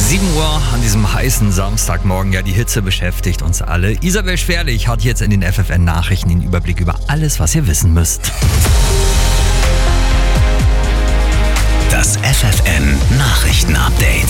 7 Uhr an diesem heißen Samstagmorgen. Ja, die Hitze beschäftigt uns alle. Isabel Schwerlich hat jetzt in den FFN-Nachrichten den Überblick über alles, was ihr wissen müsst. Das FFN-Nachrichten-Update.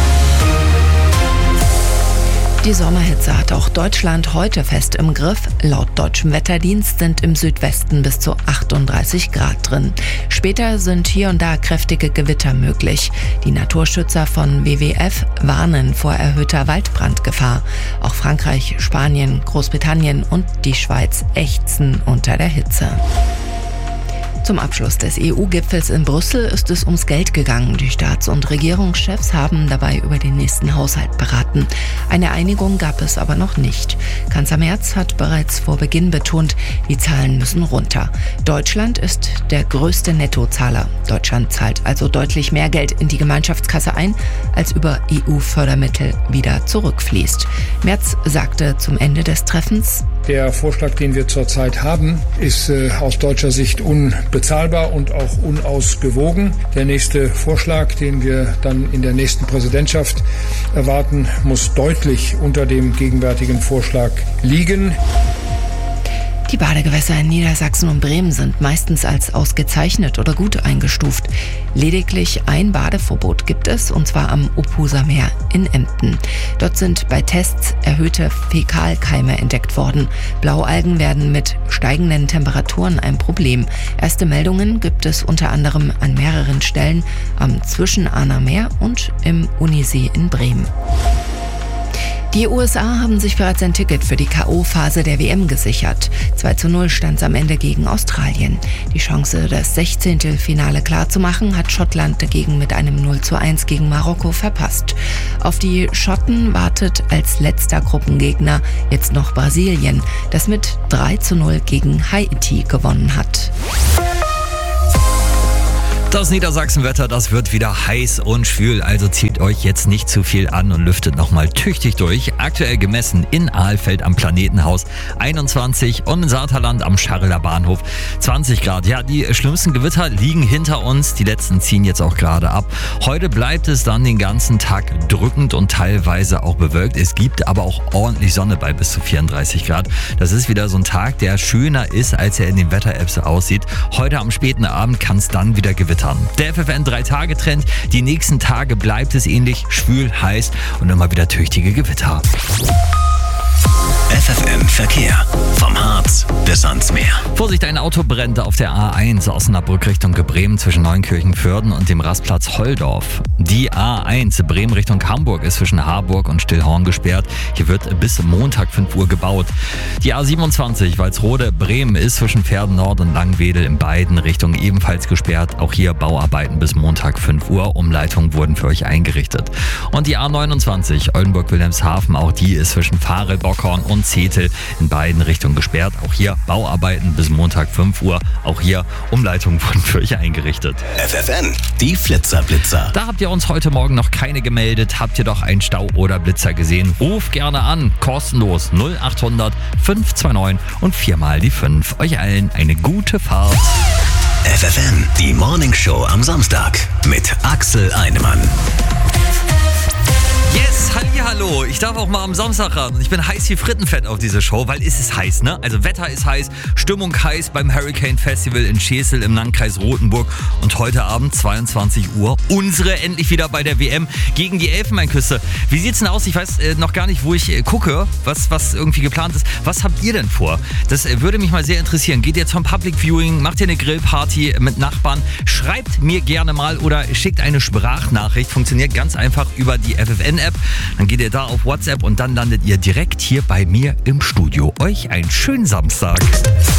Die Sommerhitze hat auch Deutschland heute fest im Griff. Laut deutschem Wetterdienst sind im Südwesten bis zu 38 Grad drin. Später sind hier und da kräftige Gewitter möglich. Die Naturschützer von WWF warnen vor erhöhter Waldbrandgefahr. Auch Frankreich, Spanien, Großbritannien und die Schweiz ächzen unter der Hitze. Zum Abschluss des EU-Gipfels in Brüssel ist es ums Geld gegangen. Die Staats- und Regierungschefs haben dabei über den nächsten Haushalt beraten. Eine Einigung gab es aber noch nicht. Kanzler Merz hat bereits vor Beginn betont, die Zahlen müssen runter. Deutschland ist der größte Nettozahler. Deutschland zahlt also deutlich mehr Geld in die Gemeinschaftskasse ein, als über EU-Fördermittel wieder zurückfließt. Merz sagte zum Ende des Treffens: Der Vorschlag, den wir zurzeit haben, ist aus deutscher Sicht unbezahlbar und auch unausgewogen. Der nächste Vorschlag, den wir dann in der nächsten Präsidentschaft erwarten, muss deutlich unter dem gegenwärtigen Vorschlag liegen. Die Badegewässer in Niedersachsen und Bremen sind meistens als ausgezeichnet oder gut eingestuft. Lediglich ein Badeverbot gibt es, und zwar am Opuser Meer in Emden. Dort sind bei Tests erhöhte Fäkalkeime entdeckt worden. Blaualgen werden mit steigenden Temperaturen ein Problem. Erste Meldungen gibt es unter anderem an mehreren Stellen am Zwischenahner Meer und im Unisee in Bremen. Die USA haben sich bereits ein Ticket für die K.O.-Phase der WM gesichert. 2:0 stand es am Ende gegen Australien. Die Chance, das 16. Finale klarzumachen, hat Schottland dagegen mit einem 0:1 gegen Marokko verpasst. Auf die Schotten wartet als letzter Gruppengegner jetzt noch Brasilien, das mit 3:0 gegen Haiti gewonnen hat. Das Niedersachsenwetter, das wird wieder heiß und schwül, also zieht euch jetzt nicht zu viel an und lüftet nochmal tüchtig durch. Aktuell gemessen in Ahlfeld am Planetenhaus 21 und in Saterland am Scharreler Bahnhof 20 Grad. Ja, die schlimmsten Gewitter liegen hinter uns, die letzten ziehen jetzt auch gerade ab. Heute bleibt es dann den ganzen Tag drückend und teilweise auch bewölkt. Es gibt aber auch ordentlich Sonne bei bis zu 34 Grad. Das ist wieder so ein Tag, der schöner ist, als er in den Wetter-Apps aussieht. Heute am späten Abend kann es dann wieder gewittern. Der FFN 3-Tage-Trend. Die nächsten Tage bleibt es ähnlich schwül, heiß und immer wieder tüchtige Gewitter. FFN Verkehr. Vom Harz bis ans Meer. Vorsicht, ein Auto brennt auf der A1 Osnabrück Richtung Bremen zwischen Neunkirchen-Vörden und dem Rastplatz Holldorf. Die A1 Bremen Richtung Hamburg ist zwischen Harburg und Stillhorn gesperrt. Hier wird bis Montag 5 Uhr gebaut. Die A27 Walsrode-Bremen ist zwischen Pferden Nord und Langwedel in beiden Richtungen ebenfalls gesperrt. Auch hier Bauarbeiten bis Montag 5 Uhr. Umleitungen wurden für euch eingerichtet. Und die A29 Oldenburg-Wilhelmshaven, auch die ist zwischen Farel-Bockhorn und Zetel in beiden Richtungen gesperrt. Auch hier Bauarbeiten bis Montag 5 Uhr. Auch hier Umleitungen wurden für euch eingerichtet. FFN, die Flitzer-Blitzer. Da habt ihr uns heute Morgen noch keine gemeldet. Habt ihr doch einen Stau oder Blitzer gesehen? Ruft gerne an. Kostenlos 0800 529 und 4 die 5. Euch allen eine gute Fahrt. FFN, die Morningshow am Samstag mit Axel Einemann. Yes, hallo. Ich darf auch mal am Samstag ran. Ich bin heiß wie Frittenfett auf diese Show, weil es ist heiß, ne? Also Wetter ist heiß, Stimmung heiß beim Hurricane Festival in Schesel im Landkreis Rothenburg. Und heute Abend 22 Uhr unsere endlich wieder bei der WM gegen die Elfenbeinküste. Wie sieht's denn aus? Ich weiß noch gar nicht, wo ich gucke, was irgendwie geplant ist. Was habt ihr denn vor? Das würde mich mal sehr interessieren. Geht ihr zum Public Viewing? Macht ihr eine Grillparty mit Nachbarn? Schreibt mir gerne mal oder schickt eine Sprachnachricht. Funktioniert ganz einfach über die FFN-App. Dann geht ihr da auf WhatsApp und dann landet ihr direkt hier bei mir im Studio. Euch einen schönen Samstag.